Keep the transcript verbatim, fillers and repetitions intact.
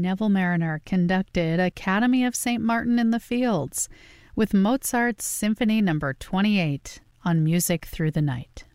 Neville Marriner conducted Academy of Saint Martin in the Fields with Mozart's Symphony Number twenty-eight on Music Through the Night.